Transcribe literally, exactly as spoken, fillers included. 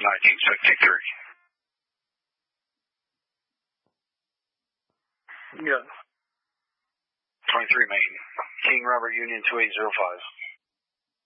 nineteen, expect take three. Yeah. twenty-three, main. King Robert Union two eight zero five.